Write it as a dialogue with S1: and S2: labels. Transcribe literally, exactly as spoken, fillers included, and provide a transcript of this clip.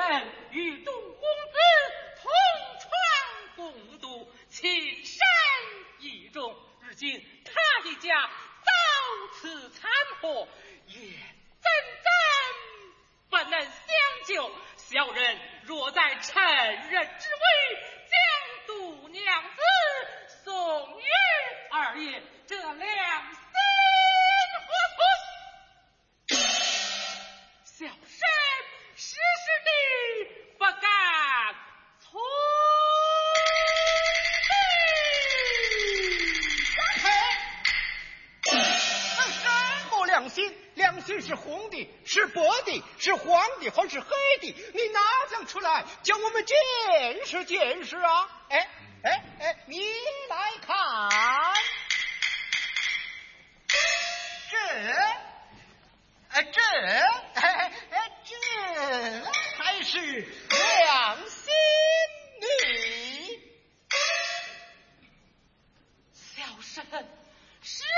S1: 们与众公子同床共度，情深意重。如今他的家遭此惨祸，也怎怎不能相救？小人若在趁人之危，将杜娘子送与二爷，这良心何存？小生时时地不敢从
S2: 命。什么良心？良心是红的，是白的，是黄的，还是黑的？你拿将出来，叫我们见识见识啊！哎哎哎，你来看，这，哎这，哎哎这才是良心女。
S1: 小生实